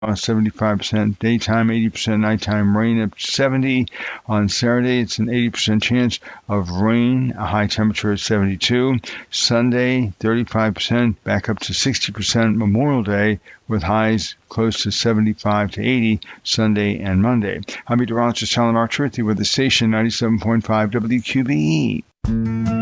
75% daytime, 80% nighttime rain up to 70. On Saturday, it's an 80% chance of rain, a high temperature of 72. Sunday, 35%, back up to 60%. Memorial Day with highs close to 75 to 80 Sunday and Monday. I'm meteorologist Alan Archer with the station 97.5 WQBE.